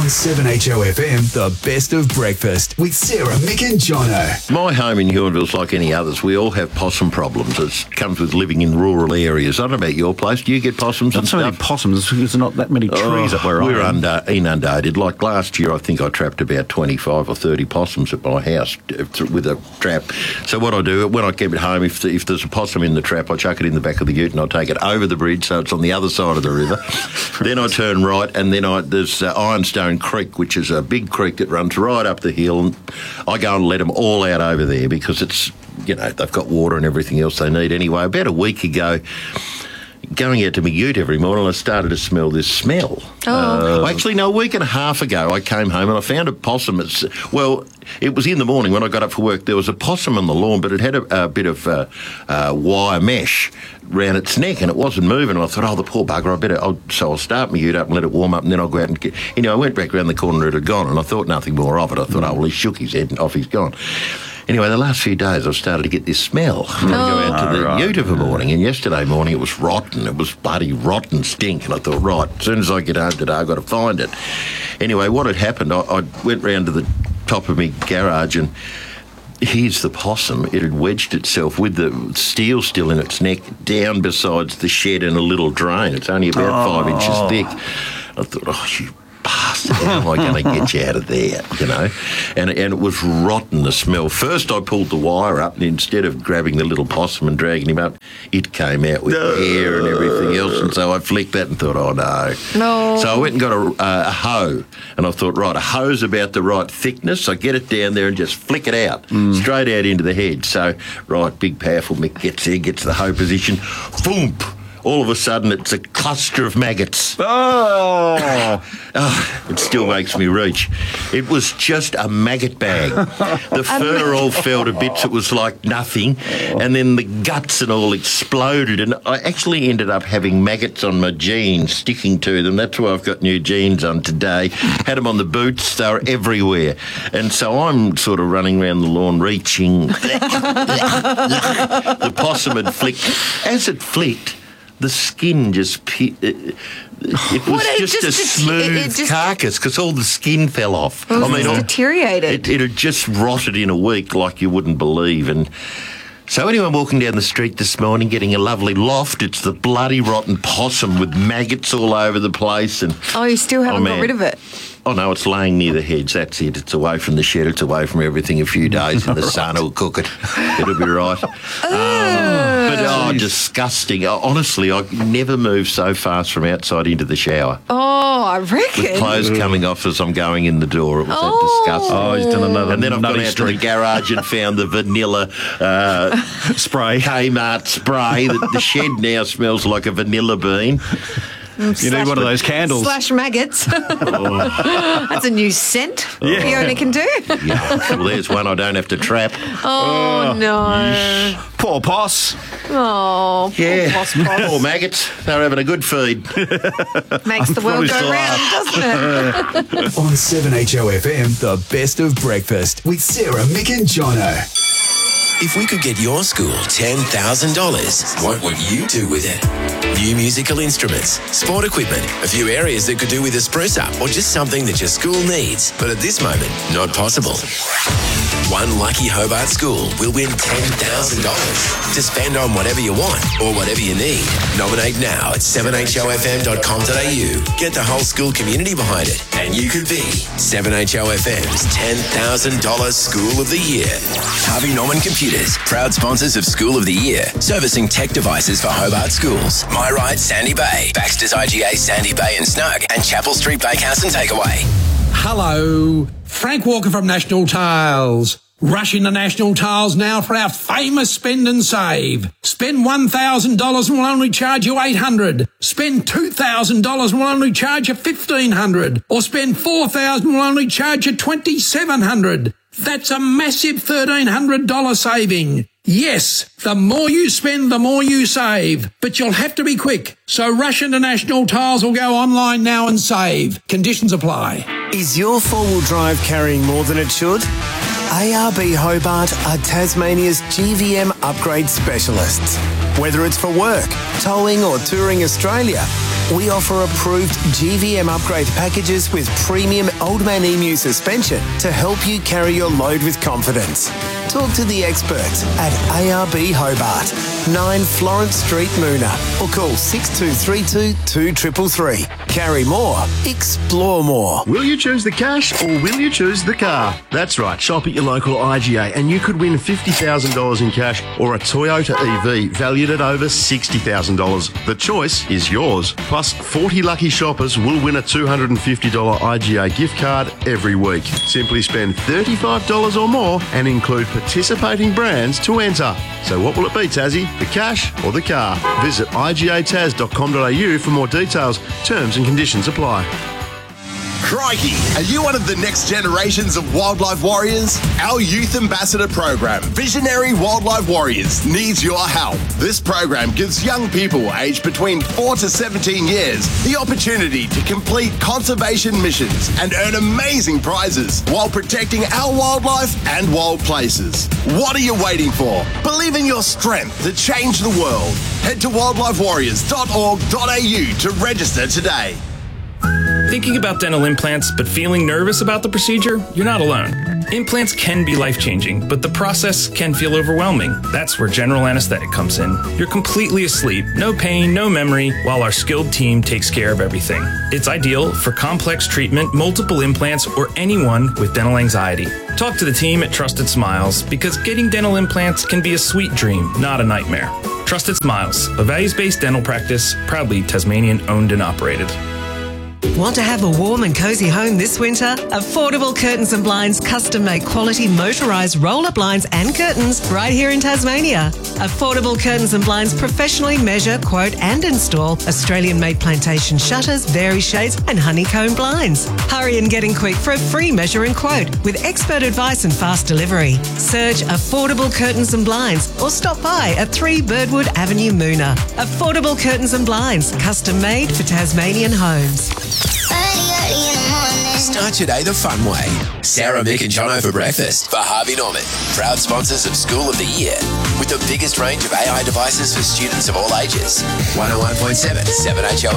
7HOFM, the best of breakfast with Sarah, Mick and Jono. My home in Huonville's like any others. We all have possum problems. It comes with living in rural areas. I don't know about your place. Do you get possums Not and so stuff? many possums. There's not that many trees up where I We're am. inundated. Like last year, I think I trapped about 25 or 30 possums at my house with a trap. So what I do, when I keep it home, if there's a possum in the trap, I chuck it in the back of the ute and I take it over the bridge so it's on the other side of the river. Then I turn right and then there's Ironstone Creek, which is a big creek that runs right up the hill. And I go and let them all out over there because it's, they've got water and everything else they need anyway. About a week ago, going out to my ute every morning, I started to smell this smell. A week and a half ago, I came home and I found a possum. It was in the morning when I got up for work. There was a possum on the lawn, but it had a bit of wire mesh round its neck and it wasn't moving. And I thought, the poor bugger, so I'll start my ute up and let it warm up and then I'll go out and get... I went back around the corner and it had gone and I thought nothing more of it. I thought, he shook his head and off he's gone. Anyway, the last few days I've started to get this smell. I go out to the ute of a morning, and yesterday morning it was rotten. It was bloody rotten stink. And I thought, right, as soon as I get home today, I've got to find it. Anyway, what had happened, I went round to the top of my garage and here's the possum. It had wedged itself with the steel still in its neck down besides the shed in a little drain. It's only about 5 inches thick. I thought, you bastard, how am I going to get you out of there, And it was rotten, the smell. First I pulled the wire up and instead of grabbing the little possum and dragging him up, it came out with hair and everything else. And so I flicked that and thought, no. So I went and got a hoe and I thought, right, a hoe's about the right thickness. I get it down there and just flick it out, straight out into the hedge. So, right, big powerful Mick gets there, gets the hoe position, boom. All of a sudden, it's a cluster of maggots. It still makes me reach. It was just a maggot bag. The fur all fell to bits. It was like nothing. And then the guts and all exploded. And I actually ended up having maggots on my jeans, sticking to them. That's why I've got new jeans on today. Had them on the boots. They were everywhere. And so I'm sort of running around the lawn, reaching. The possum had flicked. As it flicked, the skin just... It was just a smooth carcass because all the skin fell off. It deteriorated. It had just rotted in a week like you wouldn't believe. And so anyone walking down the street this morning getting a lovely loft, it's the bloody rotten possum with maggots all over the place. And you still haven't got rid of it? Oh, no, it's laying near the hedge. That's it. It's away from the shed. It's away from everything. A few days in the sun will cook it. It'll be right. Disgusting. Honestly, I never moved so fast from outside into the shower. I reckon. With clothes coming off as I'm going in the door. It was that disgusting. He's done another. And then I've gone out to the garage and found the vanilla spray. Kmart spray. The shed now smells like a vanilla bean. You need one of those candles. Slash maggots. That's a new scent Fiona can do. Well, there's one I don't have to trap. No. Poor poss. Yeah. Poor maggots. They're having a good feed. Makes the world go round, doesn't it? On 7HOFM, the best of breakfast with Sarah, Mick and Jono. If we could get your school $10,000, what would you do with it? New musical instruments, sport equipment, a few areas that could do with a spruce up, or just something that your school needs, but at this moment, not possible. One lucky Hobart school will win $10,000 to spend on whatever you want or whatever you need. Nominate now at 7hofm.com.au. Get the whole school community behind it, and you could be 7HOFM's $10,000 School of the Year. Harvey Norman Computers, proud sponsors of School of the Year, servicing tech devices for Hobart schools. My Ride Sandy Bay, Baxter's IGA Sandy Bay and Snug, and Chapel Street Bakehouse and Takeaway. Hello, Frank Walker from National Tiles. Rush into National Tiles now for our famous spend and save. Spend $1,000 and we'll only charge you $800. Spend $2,000 and we'll only charge you $1,500. Or spend $4,000 and we'll only charge you $2,700. That's a massive $1,300 saving. Yes, the more you spend, the more you save. But you'll have to be quick. So rush into National Tiles or go online now and save. Conditions apply. Is your four-wheel drive carrying more than it should? ARB Hobart are Tasmania's GVM upgrade specialists. Whether it's for work, towing or touring Australia, we offer approved GVM upgrade packages with premium Old Man Emu suspension to help you carry your load with confidence. Talk to the experts at ARB Hobart, 9 Florence Street, Moona, or call 6232 2333. Carry more, explore more. Will you choose the cash or will you choose the car? That's right, shop at your local IGA and you could win $50,000 in cash or a Toyota EV valued at over $60,000. The choice is yours. Plus, 40 lucky shoppers will win a $250 IGA gift card every week. Simply spend $35 or more and include participating brands to enter. So what will it be, Tassie? The cash or the car? Visit igataz.com.au for more details. Terms and conditions apply. Crikey, are you one of the next generations of wildlife warriors? Our Youth Ambassador program, Visionary Wildlife Warriors, needs your help. This program gives young people aged between 4 to 17 years the opportunity to complete conservation missions and earn amazing prizes while protecting our wildlife and wild places. What are you waiting for? Believe in your strength to change the world. Head to wildlifewarriors.org.au to register today. Thinking about dental implants but feeling nervous about the procedure? You're not alone. Implants can be life-changing, but the process can feel overwhelming. That's where general anesthetic comes in. You're completely asleep, no pain, no memory, while our skilled team takes care of everything. It's ideal for complex treatment, multiple implants, or anyone with dental anxiety. Talk to the team at Trusted Smiles, because getting dental implants can be a sweet dream, not a nightmare. Trusted Smiles, a values-based dental practice, proudly Tasmanian owned and operated. Want to have a warm and cosy home this winter? Affordable Curtains and Blinds custom-made quality motorised roller blinds and curtains right here in Tasmania. Affordable Curtains and Blinds professionally measure, quote and install Australian-made plantation shutters, vari shades and honeycomb blinds. Hurry and get in quick for a free measure and quote with expert advice and fast delivery. Search Affordable Curtains and Blinds or stop by at 3 Birdwood Avenue, Moona. Affordable Curtains and Blinds, custom-made for Tasmanian homes. Start your day the fun way. Sarah, Mick and Jono for breakfast for Harvey Norman, proud sponsors of School of the Year, with the biggest range of AI devices for students of all ages. 101.7 7HO